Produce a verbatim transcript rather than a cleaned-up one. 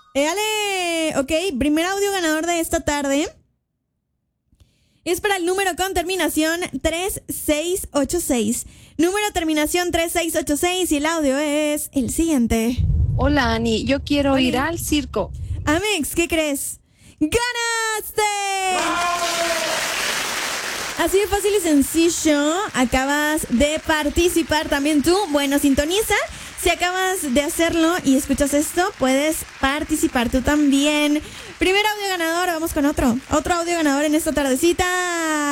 Éale, ok, primer audio ganador de esta tarde. Es para el número con terminación tres seis ocho seis. Número terminación tres seis ocho seis y el audio es el siguiente. Hola, Ani, yo quiero Hola. ir al circo. Amex, ¿qué crees? ¡Ganaste! Así de fácil y sencillo, acabas de participar también tú. Bueno, sintoniza. Si acabas de hacerlo y escuchas esto, puedes participar tú también. Primer audio ganador, vamos con otro. Otro audio ganador en esta tardecita.